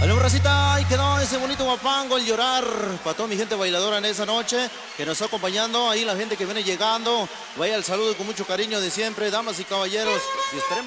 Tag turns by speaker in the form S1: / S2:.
S1: Bueno, racita, ahí quedó ese bonito guapango, el llorar. Para toda mi gente bailadora en esa noche que nos está acompañando. Ahí la gente que viene llegando. Vaya el saludo con mucho cariño de siempre, damas y caballeros. Y esperemos.